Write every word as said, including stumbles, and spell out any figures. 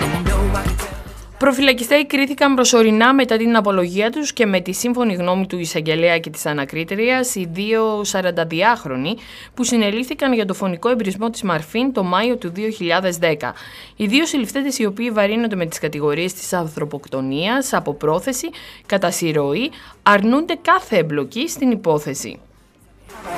Προφυλακιστέοι κρίθηκαν προσωρινά μετά την απολογία τους και με τη σύμφωνη γνώμη του εισαγγελέα και της ανακρίτριας οι δύο σαρανταδυάχρονοι που συνελήφθηκαν για το φωνικό εμπρισμό της Μαρφίν το Μάιο του δύο χιλιάδες δέκα. Οι δύο συλληφθέντες, οι οποίοι βαρύνονται με τις κατηγορίες της ανθρωποκτονίας από πρόθεση κατά συρροή, αρνούνται κάθε εμπλοκή στην υπόθεση.